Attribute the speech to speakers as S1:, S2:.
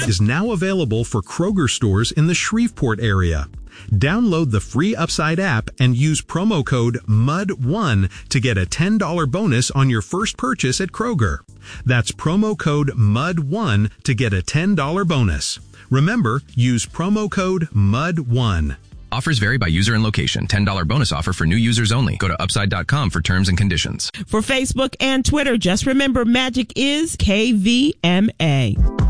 S1: is now available for Kroger stores in the Shreveport area. Download the free Upside app and use promo code MUD1 to get a $10 bonus on your first purchase at Kroger. That's promo code MUD1 to get a $10 bonus. Remember, use promo code MUD1.
S2: Offers vary by user and location. $10 bonus offer for new users only. Go to upside.com for terms and conditions.
S3: For Facebook and Twitter, just remember Magic is KVMA.